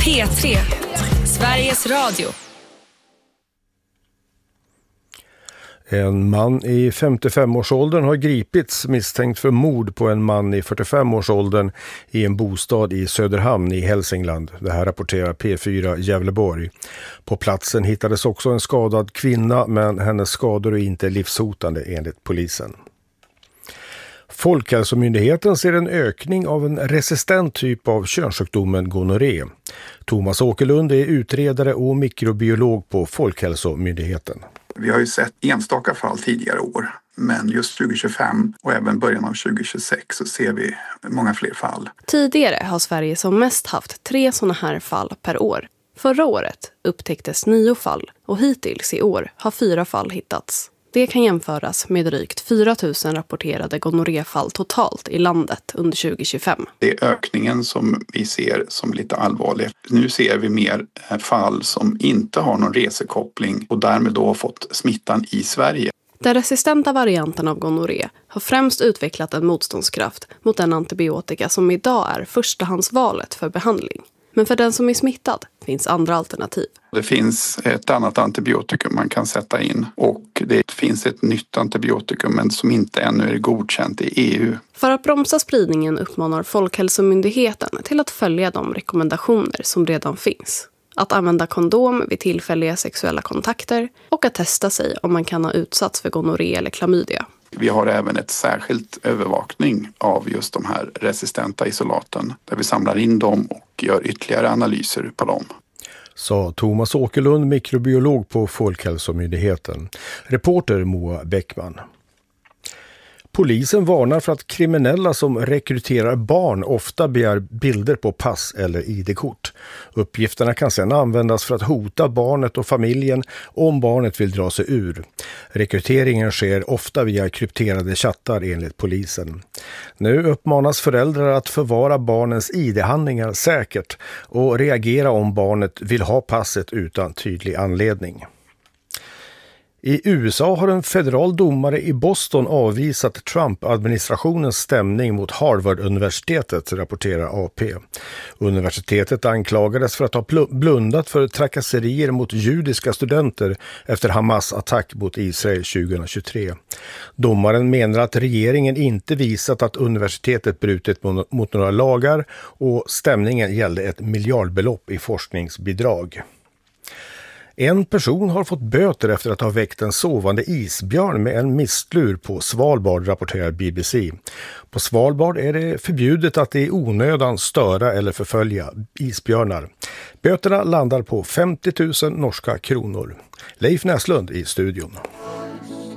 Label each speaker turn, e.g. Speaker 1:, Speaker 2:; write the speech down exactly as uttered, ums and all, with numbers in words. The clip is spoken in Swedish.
Speaker 1: P tre, Sveriges Radio.
Speaker 2: En man i femtiofem-årsåldern har gripits misstänkt för mord på en man i fyrtiofem-årsåldern i en bostad i Söderhamn i Hälsingland. Det här rapporterar P fyra Gävleborg. På platsen hittades också en skadad kvinna, men hennes skador är inte livshotande enligt polisen. Folkhälsomyndigheten ser en ökning av en resistent typ av könssjukdomen gonorré. Thomas Åkerlund är utredare och mikrobiolog på Folkhälsomyndigheten.
Speaker 3: Vi har ju sett enstaka fall tidigare år, men just tjugo tjugofem och även början av tjugo tjugosex så ser vi många fler fall.
Speaker 4: Tidigare har Sverige som mest haft tre sådana här fall per år. Förra året upptäcktes nio fall och hittills i år har fyra fall hittats. Det kan jämföras med drygt fyra tusen rapporterade gonorréfall totalt i landet under tjugo tjugofem.
Speaker 3: Det är ökningen som vi ser som lite allvarlig. Nu ser vi mer fall som inte har någon resekoppling och därmed då har fått smittan i Sverige.
Speaker 4: Den resistenta varianten av gonorré har främst utvecklat en motståndskraft mot den antibiotika som idag är förstahandsvalet för behandling. Men för den som är smittad finns andra alternativ.
Speaker 3: Det finns ett annat antibiotikum man kan sätta in och det finns ett nytt antibiotikum men som inte ännu är godkänt i E U.
Speaker 4: För att bromsa spridningen uppmanar Folkhälsomyndigheten till att följa de rekommendationer som redan finns. Att använda kondom vid tillfälliga sexuella kontakter och att testa sig om man kan ha utsatts för gonorré eller klamydia.
Speaker 3: Vi har även ett särskilt övervakning av just de här resistenta isolaten där vi samlar in dem och gör ytterligare analyser på dem.
Speaker 2: Sa Thomas Åkerlund, mikrobiolog på Folkhälsomyndigheten. Reporter Moa Bäckman. Polisen varnar för att kriminella som rekryterar barn ofta begär bilder på pass eller I D-kort. Uppgifterna kan sedan användas för att hota barnet och familjen om barnet vill dra sig ur. Rekryteringen sker ofta via krypterade chattar enligt polisen. Nu uppmanas föräldrar att förvara barnens I D-handlingar säkert och reagera om barnet vill ha passet utan tydlig anledning. I U S A har en federal domare i Boston avvisat Trump-administrationens stämning mot Harvard-universitetet, rapporterar A P. Universitetet anklagades för att ha blundat för trakasserier mot judiska studenter efter Hamas attack mot Israel tjugohundratjugotre. Domaren menar att regeringen inte visat att universitetet brutit mot några lagar och stämningen gällde ett miljardbelopp i forskningsbidrag. En person har fått böter efter att ha väckt en sovande isbjörn med en mistlur på Svalbard, rapporterar B B C. På Svalbard är det förbjudet att i onödan störa eller förfölja isbjörnar. Böterna landar på femtio tusen norska kronor. Leif Näslund i studion.